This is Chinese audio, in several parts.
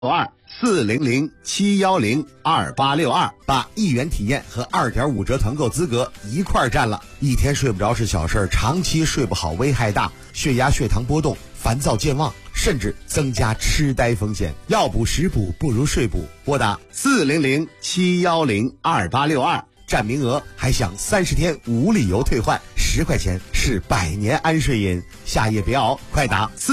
24007102862，把1元体验和2.5折团购资格一块占了。一天睡不着是小事，长期睡不好危害大，血压血糖波动，烦躁健忘，甚至增加痴呆风险。药补食补不如睡补，拨打400710862占名额，还享30天无理由退换，10块钱是100年安睡饮。夏夜别熬，快打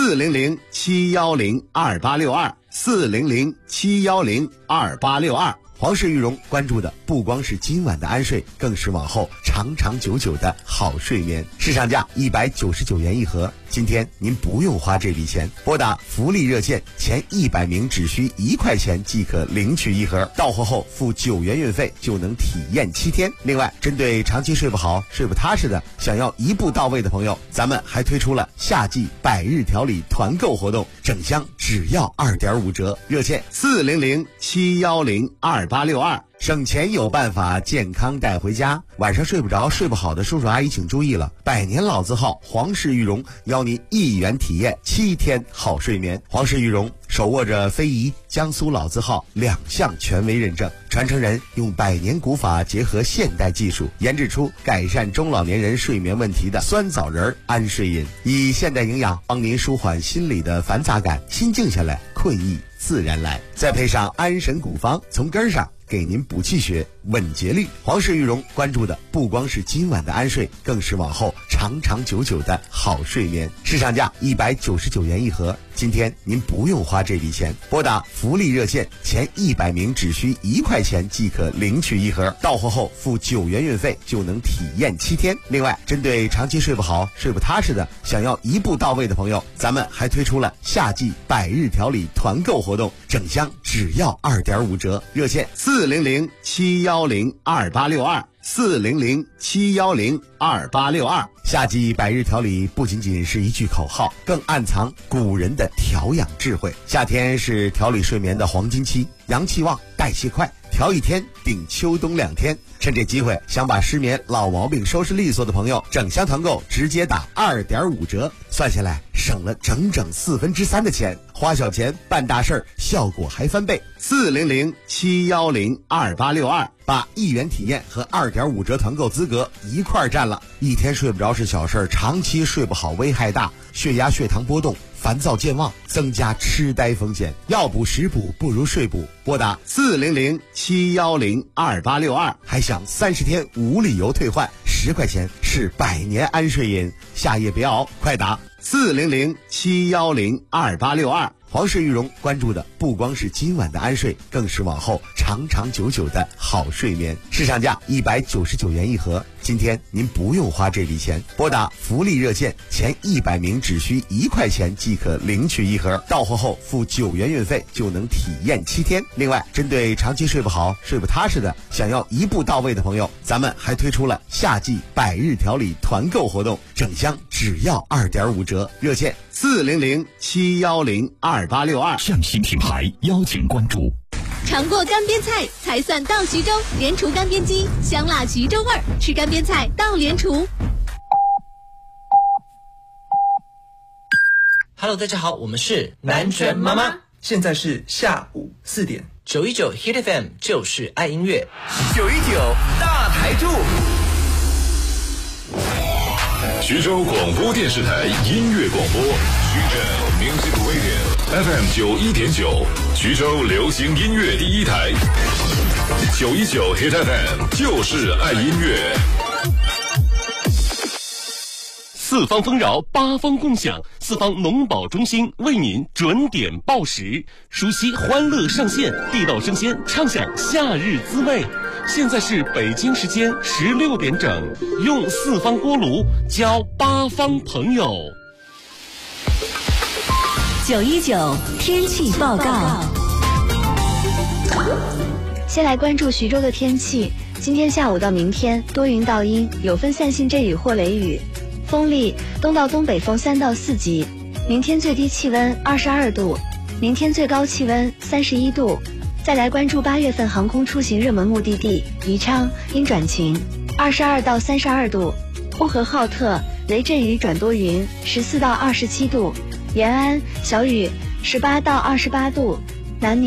400710862，400710862。皇氏玉容关注的不光是今晚的安睡，更是往后长长久久的好睡眠。市场价199元一盒，今天您不用花这笔钱，拨打福利热线，前100名只需1块钱即可领取一盒，到货后付9元运费就能体验7天。另外，针对长期睡不好、睡不踏实的，想要一步到位的朋友，咱们还推出了夏季100日调理团购活动，整箱只要2.5折，热线400710862，省钱有办法，健康带回家。晚上睡不着、睡不好的叔叔阿姨请注意了，100年老字号皇氏玉容邀您1元体验7天好睡眠。皇氏玉容手握着非遗、江苏老字号2项权威认证，传承人用100年古法结合现代技术，研制出改善中老年人睡眠问题的酸枣仁安睡饮，以现代营养帮您舒缓心理的繁杂感，心静下来，困意自然来。再配上安神古方，从根上给您补气血、稳节律。皇氏玉容关注的不光是今晚的安睡，更是往后长长久久的好睡眠。市场价199元一盒，今天您不用花这笔钱，拨打福利热线，前100名只需1块钱即可领取一盒，到货后付9元运费就能体验7天。另外，针对长期睡不好、睡不踏实的，想要一步到位的朋友，咱们还推出了夏季100日调理团购活动，整箱只要2.5折，热线400710862，400710862。夏季100日调理不仅仅是一句口号，更暗藏古人的调养智慧。夏天是调理睡眠的黄金期，阳气旺，代谢快，调1天顶秋冬2天。趁这机会，想把失眠老毛病收拾利索的朋友，整箱团购直接打2.5折，算下来省了整整3/4的钱，花小钱办大事儿，效果还翻倍。400710862，把1元体验和2.5折团购资格一块占了。一天睡不着是小事，长期睡不好危害大，血压血糖波动，烦躁健忘，增加痴呆风险。药补食补不如睡补，拨打400710862，还享30天无理由退换，10块钱是100年安睡饮。夏夜别熬，快打400710862。皇氏玉容关注的不光是今晚的安睡，更是往后长长久久的好睡眠。市场价199元一盒，今天您不用花这笔钱，拨打福利热线，前100名只需1块钱即可领取一盒，到货后付9元运费就能体验7天。另外，针对长期睡不好、睡不踏实的，想要一步到位的朋友，咱们还推出了夏季100日调理团购活动，整箱只要2.5折，热线400710862。 上新品牌邀请关注。 尝过干煸菜才算到徐州，莲厨干煸鸡，香辣徐州味儿，吃干煸菜到莲厨。 Hello， 大家好，我们是南拳妈妈， 现在是下午4点 ，919 Hit FM 就是爱音乐 ，919大台柱。 徐州广播电视台音乐广播，徐州 Music Radio FM 91.9，徐州流行音乐第一台，919 Hit FM 就是爱音乐。四方丰饶，八方共享，四方农保中心为您准点报时，熟悉欢乐上线，地道生鲜，畅享夏日滋味。现在是北京时间16点整，用四方锅炉交八方朋友。 919天气报告。先来关注徐州的天气，今天下午到明天多云到阴，有分散性阵雨或雷雨，风力东到东北风3到4级。明天最低气温22度，明天最高气温31度。再来关注8月份航空出行热门目的地宜昌，阴转晴，22到32度；呼和浩特雷阵雨转多云，14到27度；延安小雨，18到28度； 男女